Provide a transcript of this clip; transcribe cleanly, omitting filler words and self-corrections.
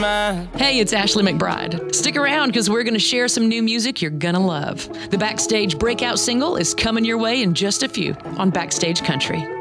mine. Hey, it's Ashley McBride. Stick around because we're going to share some new music you're going to love. The Backstage breakout single is coming your way in just a few on Backstage Country.